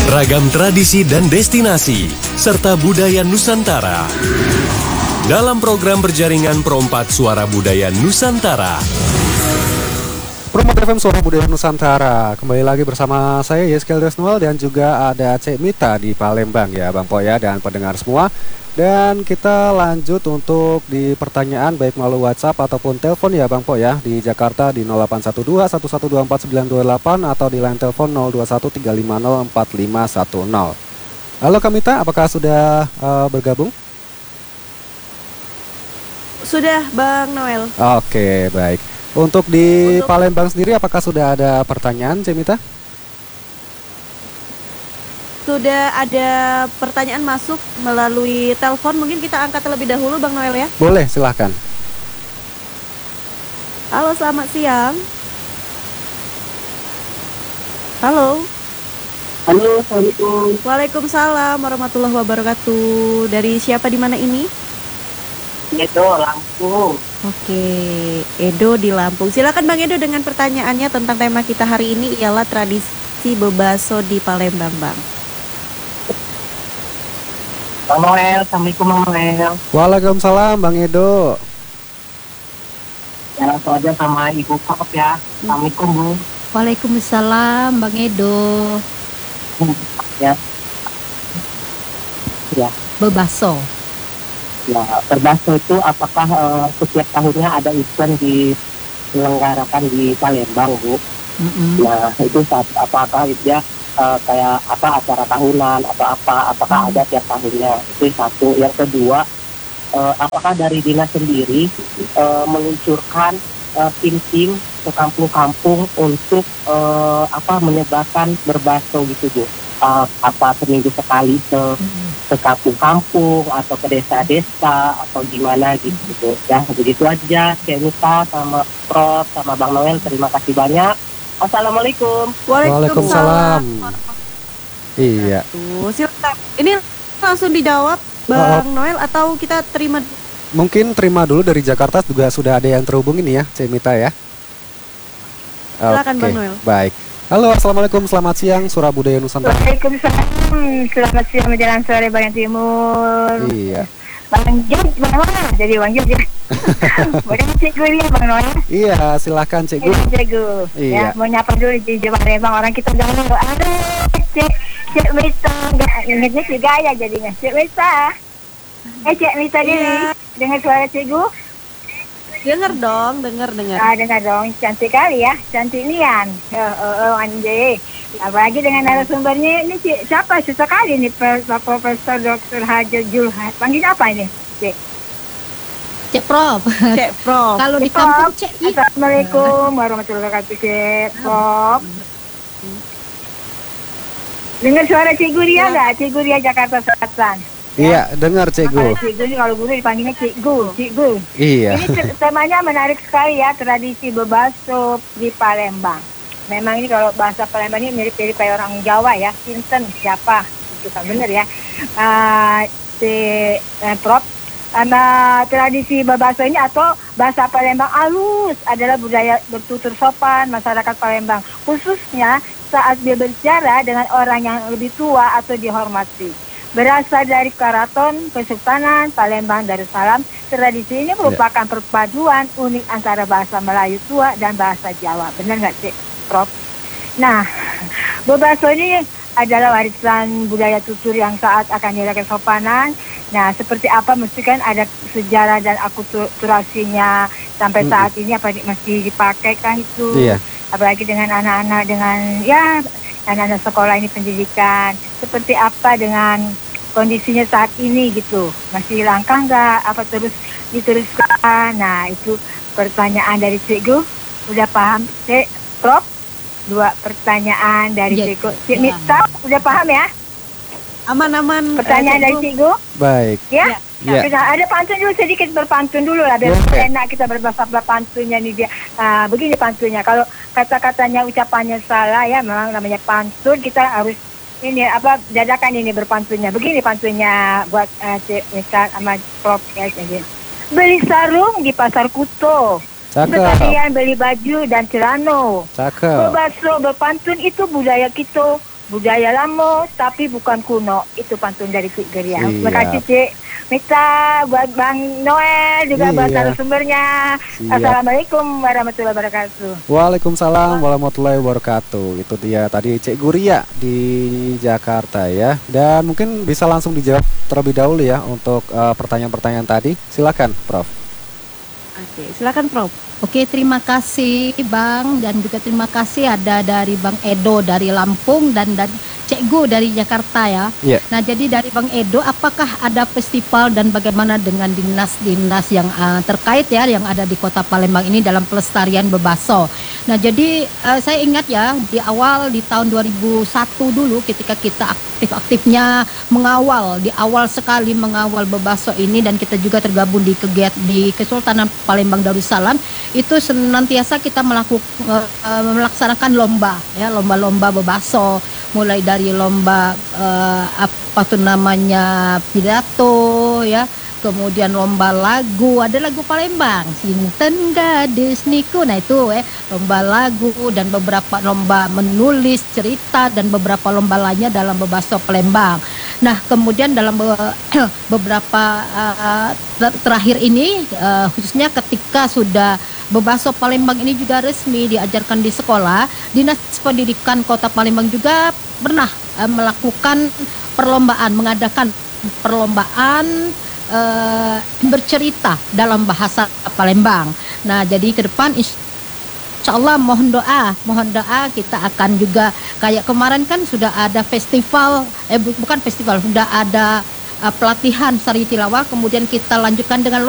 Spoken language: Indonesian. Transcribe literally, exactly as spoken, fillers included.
Ragam tradisi dan destinasi, serta budaya Nusantara. Dalam program berjaringan Perompat Suara Budaya Nusantara. Perompat F M Suara Budaya Nusantara. Kembali lagi bersama saya Yeskel Desnual dan juga ada Cek Mita di Palembang ya Bang Po ya, dan pendengar semua. Dan kita lanjut untuk di pertanyaan baik melalui WhatsApp ataupun telepon ya Bang Po ya, di Jakarta di nol delapan satu dua, satu satu dua empat, sembilan dua delapan atau di line telepon nol dua satu tiga lima nol empat lima satu nol. Halo Kak Mita, apakah sudah uh, bergabung? Sudah Bang Noel. Oke, baik. Untuk di untuk... Palembang sendiri apakah sudah ada pertanyaan Cek Mita? Sudah ada pertanyaan masuk melalui telepon, mungkin kita angkat terlebih dahulu Bang Noel ya. Boleh, silahkan. Halo, selamat siang. Halo. Halo, Assalamualaikum. Waalaikumsalam warahmatullahi wabarakatuh. Dari siapa di mana ini? Edo, Lampung. Oke, Edo di Lampung. Silakan Bang Edo dengan pertanyaannya tentang tema kita hari ini ialah tradisi bebaso di Palembang, Bang. Bang Noel, Assalamualaikum Bang Noel. Waalaikumsalam Bang Edo. Ya, langsung aja sama Ibu Pop ya. Assalamualaikum Bu. Waalaikumsalam Bang Edo. Ya. Ya. Bebaso. Ya, berbaso itu apakah uh, setiap tahunnya ada event diselenggarakan di Palembang Bu? Mm-hmm. Nah, itu saat apakah dia Uh, kayak apa acara tahunan atau apa apakah ada tiap tahunnya, itu satu. Yang kedua, uh, apakah dari dinas sendiri uh, meluncurkan uh, tim-tim ke kampung-kampung untuk uh, apa menyebarkan berbaso gitu Bu, uh, apa seminggu sekali ke ke kampung-kampung atau ke desa-desa atau gimana gitu Bu. Ya begitu aja. Kenita sama Prof sama Bang Noel, terima kasih banyak. Assalamualaikum. Waalaikumsalam. Iya. Tuh, silakan. Ini langsung dijawab Bang oh. Noel atau kita terima? Mungkin terima dulu dari Jakarta juga sudah ada yang terhubung ini ya, Cek Mita ya. Silakan Oke, Bang Noel. Baik. Halo, assalamualaikum, selamat siang, Suara Budaya Nusantara. Waalaikumsalam, selamat siang menjelang sore Bagian Timur. Iya. Bang Jod, Bang Noel, jadi Bang Jod ya. Boleh Cikgu ya Bang Noel? Iya, silahkan Cikgu. Iya Cikgu. Iya. Ya, mau nyapa dulu di Jawa Palembang, orang kita udah dulu. Aduh, Cik, Cik Mita, nggak ingetnya si Gaya jadinya. Cik Mita, eh Cik Mita diri, dengar suara Cikgu? Dengar dong, dengar dengar. Ah, dengar dong, cantik kali ya, cantik nian. Oh, oh, oh anjay. Apalagi dengan narasumbernya ini Cik, siapa sesekali nih Profesor Doktor Hajar Julhat. Panggilnya apa ini, Cik? Cek Prof. Cek Prof. Kalau di kampung Cek. Assalamualaikum warahmatullahi wabarakatuh, Cik Prof. Dengar suara Cik Guria nggak? Cik Guria Jakarta Selatan. Iya, dengar Cikgu. Cik Gu ini kalau guru dipanggilnya Cik Gu, Cik Gu. Iya. Ini temanya menarik sekali ya, tradisi bebaso di Palembang. Memang ini kalau bahasa Palembang ini mirip-mirip kayak orang Jawa ya, Sinten siapa, itu kan bener ya. Uh, si eh, Prof, uh, tradisi bebaso ini atau bahasa Palembang alus adalah budaya bertutur sopan masyarakat Palembang, khususnya saat dia berbicara dengan orang yang lebih tua atau dihormati. Berasal dari Keraton Kesultanan Palembang Darussalam, tradisi ini merupakan perpaduan unik antara bahasa Melayu tua dan bahasa Jawa. Benar nggak Cik Prof? Nah, bebaso ini adalah warisan budaya tutur yang saat akan dilakukan sopanan. Nah, seperti apa mesti kan ada sejarah dan akulturasinya sampai hmm. saat ini apa masih dipakai kan itu. Iya. Apalagi dengan anak-anak dengan ya anak-anak sekolah ini pendidikan. Seperti apa dengan kondisinya saat ini gitu. Masih langkah nggak apa terus diteruskan? Nah, itu pertanyaan dari Cikgu. Udah paham Cik Prof? Dua pertanyaan dari ya, Cikgu. Cik ya. Mita, udah paham ya? Aman-aman. Pertanyaan uh, dari Cikgu. Baik. Ya. Ya. Ya. Ada pantun dulu, sedikit berpantun dulu lah. Biar okay. enak kita berbahasa pantunnya nih dia. Uh, begini pantunnya. Kalau kata-katanya ucapannya salah ya, memang namanya pantun. Kita harus ini apa dadakan ini berpantunnya. Begini pantunnya buat uh, Cik Mita sama Prof ya. Beli sarung di pasar Kuto. Sekalian beli baju dan celano. Cakep. Bebaso berpantun itu budaya kita. budaya lama tapi bukan kuno. Itu pantun dari Cik Geria. Terima Siap. kasih Cik Mita, buat Bang Noel juga buat Iya. narasumbernya. Siap. Assalamualaikum warahmatullahi wabarakatuh. Waalaikumsalam warahmatullahi wabarakatuh. Itu dia tadi Cik Guria di Jakarta ya. Dan mungkin bisa langsung dijawab terlebih dahulu ya untuk eh, pertanyaan-pertanyaan tadi. Silakan, Prof. Oke, silakan Prof. Oke, terima kasih Bang, dan juga terima kasih ada dari Bang Edo dari Lampung dan dan Cikgu dari Jakarta ya. Iya. Nah, jadi dari Bang Edo, apakah ada festival dan bagaimana dengan dinas-dinas yang uh, terkait ya yang ada di Kota Palembang ini dalam pelestarian bebaso. Nah, jadi uh, saya ingat ya di awal di tahun dua ribu satu dulu ketika kita aktif-aktifnya mengawal di awal sekali mengawal bebaso ini, dan kita juga tergabung di kegiatan di Kesultanan Palembang Darussalam, itu senantiasa kita melakukan uh, melaksanakan lomba ya, lomba-lomba bebaso, mulai dari lomba uh, apa tuh namanya pidato ya, kemudian lomba lagu, ada lagu Palembang Sinten Gadis Niku, nah itu eh lomba lagu, dan beberapa lomba menulis cerita dan beberapa lomba lainnya dalam bebaso Palembang. Nah, kemudian dalam be- beberapa uh, ter- terakhir ini uh, khususnya ketika sudah bebaso Palembang ini juga resmi diajarkan di sekolah, Dinas Pendidikan Kota Palembang juga pernah uh, melakukan perlombaan, mengadakan perlombaan uh, bercerita dalam bahasa Palembang. Nah, jadi ke depan insya Allah mohon doa, mohon doa kita akan juga kayak kemarin kan sudah ada festival, eh bu- bukan festival, sudah ada uh, pelatihan sari tilawah, kemudian kita lanjutkan dengan